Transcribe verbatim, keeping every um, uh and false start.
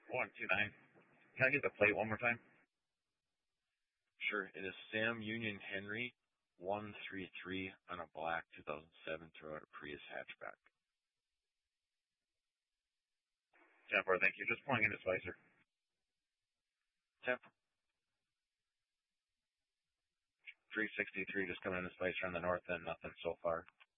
one two nine. Can I get the plate one more time? Sure. It is Sam Union Henry, one three three on a black two thousand seven Toyota Prius hatchback. ten four, thank you. Just pulling into Spicer. ten three sixty-three just coming into Spicer on the north end, nothing so far.